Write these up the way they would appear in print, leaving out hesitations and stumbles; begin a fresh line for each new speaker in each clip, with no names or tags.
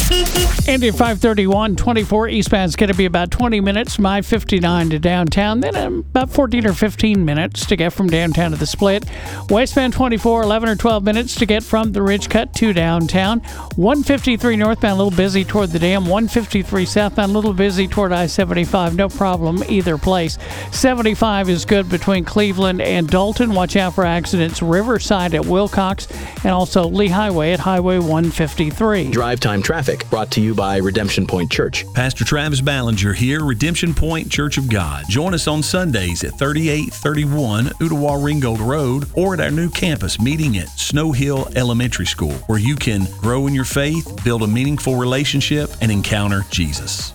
Indy 531, 24 eastbound is going to be about 20 minutes from I-59 to downtown, then about 14 or 15 minutes to get from downtown to the split. Westbound 24, 11 or 12 minutes to get from the Ridge Cut to downtown. 153 northbound, a little busy toward the dam. 153 southbound, a little busy toward I-75. No problem either place. 75 is good between Cleveland and Dalton. Watch out for accidents Riverside at Wilcox and also Lee Highway at Highway 153.
Drive time traffic brought to you by Redemption Point Church.
Pastor Travis Ballinger here, Redemption Point Church of God. Join us on Sundays at 3831 Ottawa Ringgold Road or at our new campus meeting at Snow Hill Elementary School, where you can grow in your faith, build a meaningful relationship, and encounter Jesus.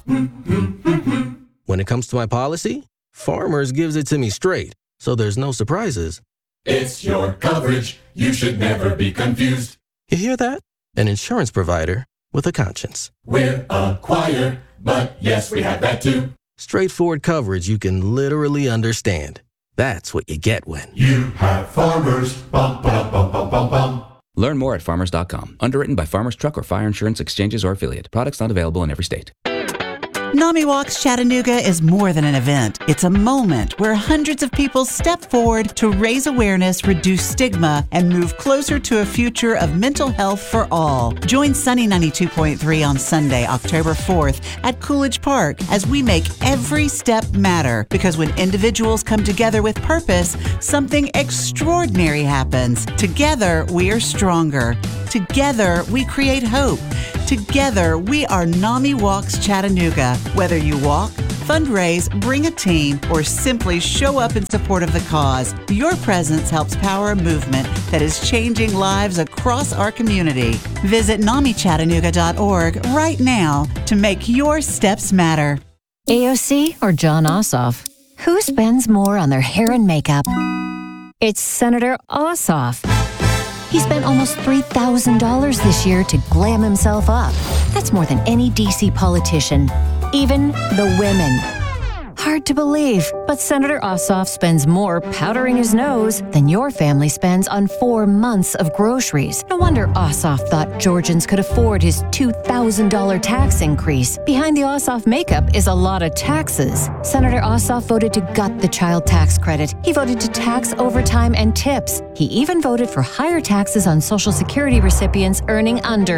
When it comes to my policy, Farmers gives it to me straight, so there's no surprises.
It's your coverage. You should never be confused.
You hear that? An insurance provider with a conscience.
We're a choir, but yes, we have that too.
Straightforward coverage you can literally understand. That's what you get when
you have Farmers. Bum, ba, bum, bum, bum, bum.
Learn more at farmers.com. Underwritten by Farmers Truck or Fire Insurance Exchanges or Affiliate. Products not available in every state.
NAMI Walks Chattanooga is more than an event. It's a moment where hundreds of people step forward to raise awareness, reduce stigma, and move closer to a future of mental health for all. Join Sunny 92.3 on Sunday, October 4th at Coolidge Park as we make every step matter, because when individuals come together with purpose, something extraordinary happens. Together, we are stronger. Together, we create hope. Together, we are NAMI Walks Chattanooga. Whether you walk, fundraise, bring a team, or simply show up in support of the cause, your presence helps power a movement that is changing lives across our community. Visit NAMIChattanooga.org right now to make your steps matter.
AOC or Jon Ossoff? Who spends more on their hair and makeup? It's Senator Ossoff. He spent almost $3,000 this year to glam himself up. That's more than any DC politician, even the women. Hard to believe, but Senator Ossoff spends more powdering his nose than your family spends on 4 months of groceries. No wonder Ossoff thought Georgians could afford his $2,000 tax increase. Behind the Ossoff makeup is a lot of taxes. Senator Ossoff voted to gut the child tax credit. He voted to tax overtime and tips. He even voted for higher taxes on Social Security recipients earning under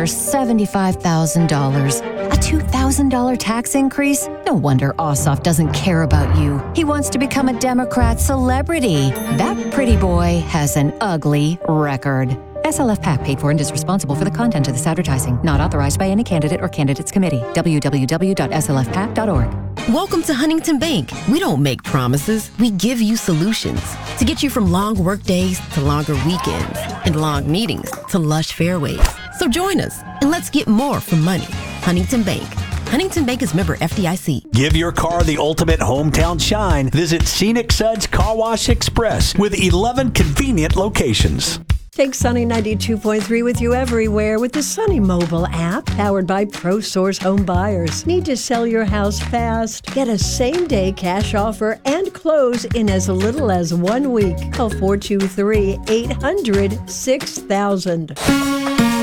$75,000. A $2,000 tax increase? No wonder Ossoff doesn't care about you. He wants to become a Democrat celebrity. That pretty boy has an ugly record. SLF PAC paid for and is responsible for the content of this advertising. Not authorized by any candidate or candidates committee. www.slfpac.org.
Welcome to Huntington Bank. We don't make promises. We give you solutions to get you from long work days to longer weekends and long meetings to lush fairways. So join us and let's get more from money. Huntington Bank. Huntington Bank is member FDIC.
Give your car the ultimate hometown shine. Visit Scenic Suds Car Wash Express with 11 convenient locations.
Take Sunny 92.3 with you everywhere with the Sunny mobile app, powered by ProSource Home Buyers. Need to sell your house fast? Get a same-day cash offer and close in as little as 1 week. Call 423-800-6000.